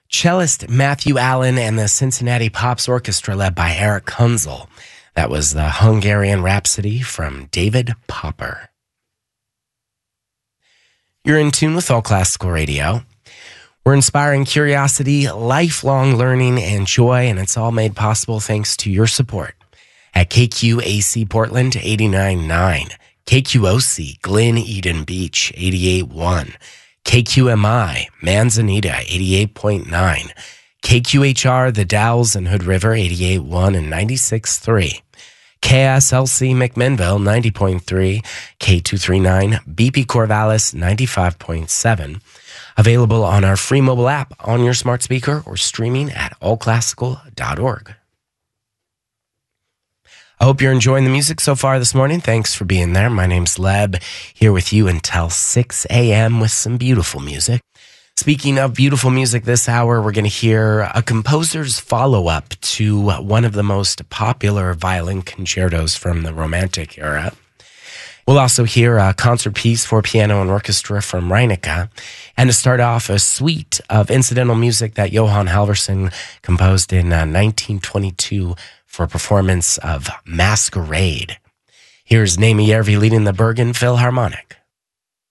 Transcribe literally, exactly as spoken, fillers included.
Cellist Matthew Allen and the Cincinnati Pops Orchestra led by Eric Kunzel. That was the Hungarian Rhapsody from David Popper. You're in tune with All Classical Radio. We're inspiring curiosity, lifelong learning, and joy, and it's all made possible thanks to your support at K Q A C Portland eighty-nine point nine, K Q O C Glen Eden Beach eighty-eight point one, K Q M I Manzanita eighty-eight point nine, K Q H R The Dalles and Hood River eighty-eight point one and ninety-six point three, K S L C McMinnville ninety point three, K two thirty-nine B P Corvallis ninety-five point seven. Available on our free mobile app on your smart speaker or streaming at all classical dot org. I hope you're enjoying the music so far this morning. Thanks for being there. My name's Leb, here with you until six a.m. with some beautiful music. Speaking of beautiful music this hour, we're going to hear a composer's follow-up to one of the most popular violin concertos from the Romantic era. We'll also hear a concert piece for piano and orchestra from Reinecke. And to start off, a suite of incidental music that Johan Halvorsen composed in uh, nineteen twenty-two for a performance of Masquerade. Here's Naimi Järvi leading the Bergen Philharmonic.